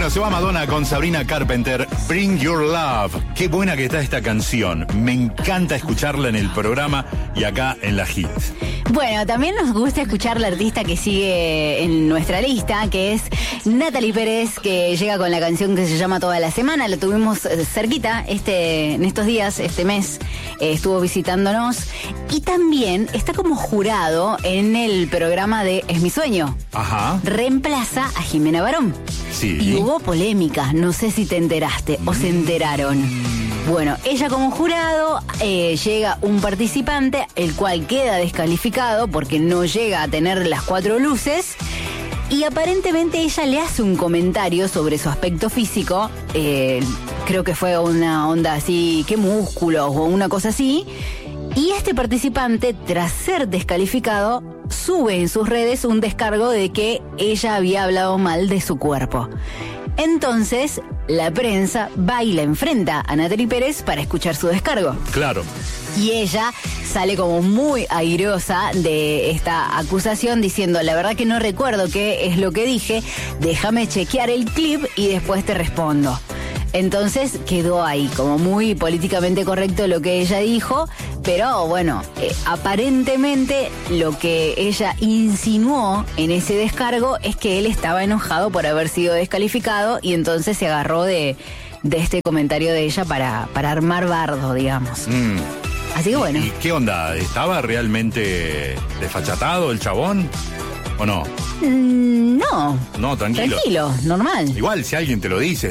Bueno, se va Madonna con Sabrina Carpenter, Bring Your Love. Qué buena que está esta canción. Me encanta escucharla en el programa y acá en la Hit. Bueno, también nos gusta escuchar la artista que sigue en nuestra lista, que es Natalie Pérez, que llega con la canción que se llama Toda la Semana. La tuvimos cerquita en estos días, este mes, estuvo visitándonos. Y también está como jurado en el programa de Es mi sueño. Ajá. Reemplaza a Jimena Barón. Sí. Y hubo polémica, no sé si te enteraste o se enteraron. Bueno, ella como jurado, llega un participante, el cual queda descalificado porque no llega a tener las 4 luces. Y aparentemente ella le hace un comentario sobre su aspecto físico. Creo que fue una onda así, qué músculos o una cosa así. Y este participante, tras ser descalificado, sube en sus redes un descargo de que ella había hablado mal de su cuerpo. Entonces, la prensa va y la enfrenta a Natalie Pérez para escuchar su descargo. Claro. Y ella sale como muy airosa de esta acusación diciendo, la verdad que no recuerdo qué es lo que dije, déjame chequear el clip y después te respondo. Entonces quedó ahí como muy políticamente correcto lo que ella dijo, pero bueno, aparentemente lo que ella insinuó en ese descargo es que él estaba enojado por haber sido descalificado y entonces se agarró de este comentario de ella para armar bardo, digamos. Así que bueno. ¿Y qué onda? ¿Estaba realmente desfachatado el chabón o no? No. No, tranquilo. Tranquilo, normal. Igual si alguien te lo dice,